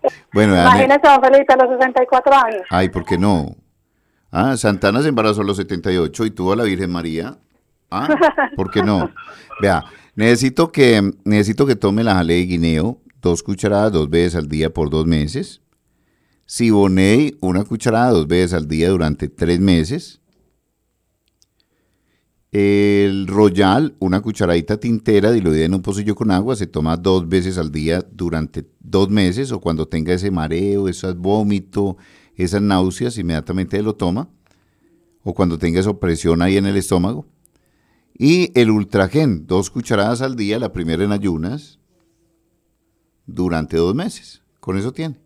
Bueno, Imagínese, don Felipe, a los 64 años. ay, ¿por qué no? Ah, Santana se embarazó a los 78 y tuvo a la Virgen María. Ah, ¿por qué no? Vea, necesito que tome la jalea de guineo, 2 cucharadas 2 veces al día por 2 meses. Siboney, 1 cucharada 2 veces al día durante 3 meses. El Royal, 1 cucharadita tintera diluida en un pocillo con agua, se toma 2 veces al día durante 2 meses o cuando tenga ese mareo, esos vómitos, esas náuseas, inmediatamente lo toma o cuando tenga esa opresión ahí en el estómago. Y el Ultragen, 2 cucharadas al día, la primera en ayunas, durante 2 meses. Con eso tiene.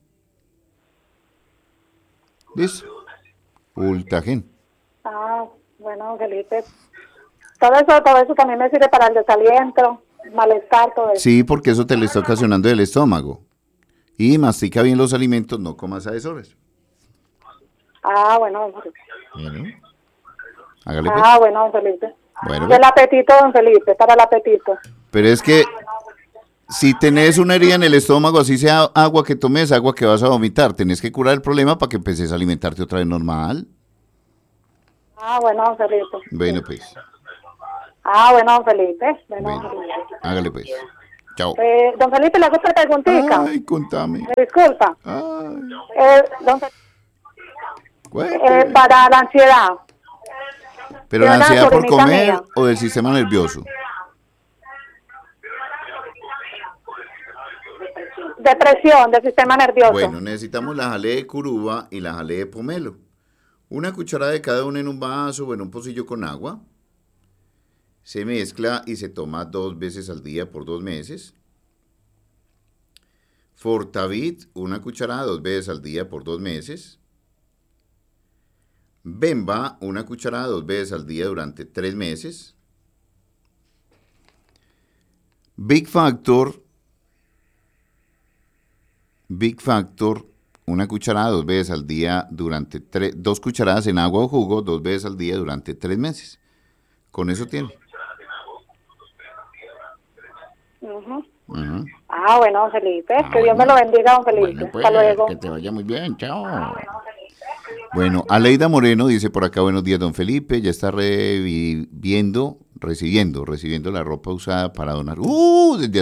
¿Listo? Ultragen. Ah, bueno, don Felipe. Todo eso también me sirve para el desaliento, malestar, todo eso. Sí, porque eso te le está ocasionando el estómago. Y mastica bien los alimentos, no comas a deshoras. Ah, bueno, don Felipe. Bueno, hágale pues. Ah, bueno, don Felipe. Bueno, Y pues. el apetito, don Felipe, para el apetito. Pero es que si tenés una herida en el estómago, así sea agua que tomes, agua que vas a vomitar, tenés que curar el problema para que empeces a alimentarte otra vez normal. Ah, bueno, don Felipe. Bueno, pues. Ah, bueno, don Felipe. Bueno, don Bueno, Felipe. hágale pues. Chao. Don Felipe, le hago otra preguntita. Ay, contame. Me disculpa. Ay, Don Fe- cuénteme. para la ansiedad. Pero de la una ansiedad por sobrinita comer mía. o del sistema nervioso. Depresión del sistema nervioso. Bueno, necesitamos la jalea de curuba y la jalea de pomelo. 1 cucharada de cada una en un vaso o en un pocillo con agua. Se mezcla y se toma 2 veces al día por 2 meses. Fortavit, 1 cucharada 2 veces al día por 2 meses. Bemba, 1 cucharada 2 veces al día durante 3 meses. Big Factor, 1 cucharada 2 veces al día durante 2 cucharadas en agua o jugo 2 veces al día durante 3 meses. Con eso tiene. Ujú. Ajá. Ah, bueno, don Felipe. Que Dios me Bueno. lo bendiga, don Felipe. Bueno, pues, Hasta luego. que te vaya muy bien, chao. Bueno, Aleida Moreno dice por acá, buenos días, don Felipe, ya está recibiendo la ropa usada para donar. Desde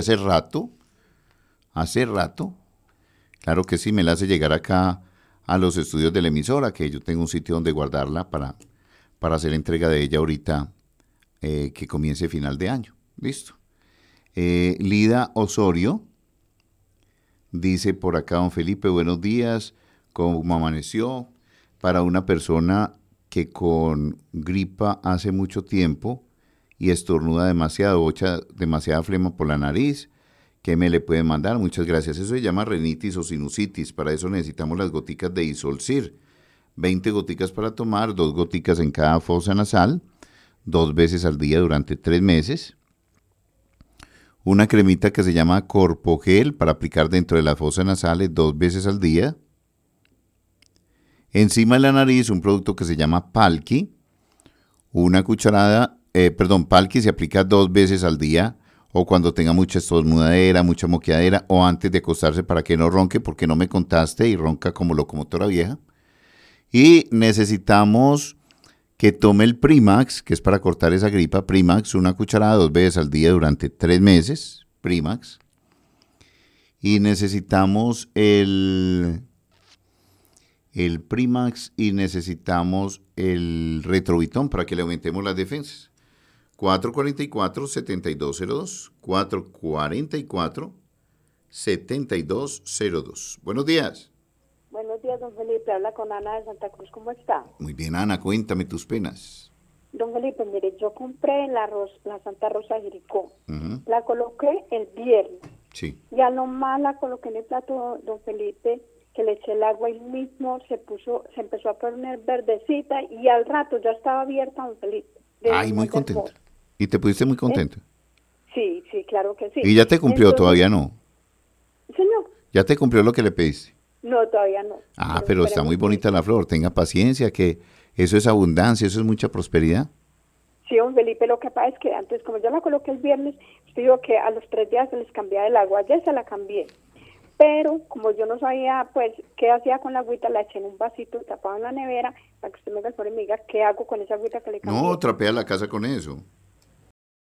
hace rato. Claro que sí, me la hace llegar acá a los estudios de la emisora, que yo tengo un sitio donde guardarla para hacer entrega de ella ahorita, que comience final de año. Listo. Lida Osorio dice por acá, don Felipe, buenos días, ¿cómo amaneció? Para una persona que con gripa hace mucho tiempo y estornuda demasiado, bocha demasiada flema por la nariz, ¿qué me le pueden mandar? Muchas gracias. Eso se llama rinitis o sinusitis. Para eso necesitamos las goticas de Isolcir. 20 goticas para tomar, 2 goticas en cada fosa nasal, 2 veces al día durante 3 meses. Una cremita que se llama Corpogel para aplicar dentro de las fosas nasales 2 veces al día. Encima de la nariz, un producto que se llama Palki. Palki se aplica 2 veces al día o cuando tenga mucha estornudadera, mucha moqueadera o antes de acostarse para que no ronque porque no me contaste y ronca como locomotora vieja. Y necesitamos que tome el Primax, que es para cortar esa gripa. Primax, 1 cucharada 2 veces al día durante 3 meses. Primax. Y necesitamos el Primax y necesitamos el Retrovitón para que le aumentemos las defensas. 444-7202. 444-7202. Buenos días. Buenos días, don Felipe. Habla con Ana de Santa Cruz. ¿Cómo está? Muy bien, Ana, cuéntame tus penas. Don Felipe, mire, yo compré la Santa Rosa de Jericó. Uh-huh. La coloqué el viernes. Sí. Y a lo más la coloqué en el plato, don Felipe, que le eché el agua y mismo se empezó a poner verdecita y al rato ya estaba abierta, don Felipe. Ay, muy contenta. ¿Y te pusiste muy contenta? Sí, claro que sí. ¿Y ya te cumplió? Entonces, Todavía no. Señor. ¿Ya te cumplió lo que le pediste? No, todavía no. Pero está muy bonita la flor. Tenga paciencia, que eso es abundancia, eso es mucha prosperidad. Sí, don Felipe, lo que pasa es que antes, como yo la coloqué el viernes, digo que a los 3 días se les cambiaba el agua. Ayer se la cambié. pero como yo no sabía pues qué hacía con la agüita, la eché en un vasito tapado en la nevera para que usted me mejore y me diga qué hago con esa agüita que le cambié. No, trapea la casa con eso.